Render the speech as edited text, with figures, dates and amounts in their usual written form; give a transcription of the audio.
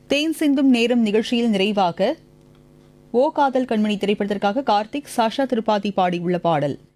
தேன் சிந்தும் நேரம் நிகழ்ச்சியில் நிறைவாக ஓ காதல் கண்மணி திரைப்படத்திற்காக கார்த்திக் சாஷா திரிபாதி பாடியுள்ள பாடல்.